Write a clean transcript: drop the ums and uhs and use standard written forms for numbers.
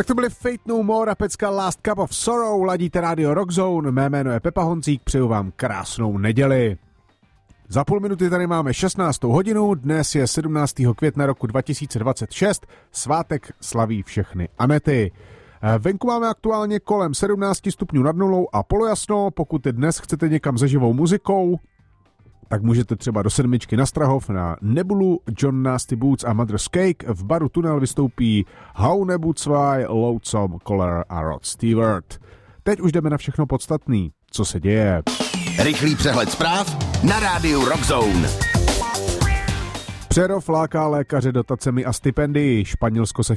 Tak to byly Fate No More a pecka Last Cup of Sorrow, ladíte rádio Rockzone, mé jméno je Pepa Honzík, přeju vám krásnou neděli. Za půl minuty tady máme 16. hodinu, dnes je 17. května roku 2026, svátek slaví všechny Anety. Venku máme aktuálně kolem 17 stupňů nad nulou a polojasno, pokud dnes chcete někam se živou muzikou, tak můžete třeba do sedmičky na Strahov na Nebulu, John Nasty Boots a Mother's Cake. V baru Tunel vystoupí How Nebu 2, Lonesome Color a Rod Stewart. Teď už jdeme na všechno podstatný, co se děje. Rychlý přehled zpráv na rádiu Rockzone. Přerov láká lékaře dotacemi a stipendii. Španělsko se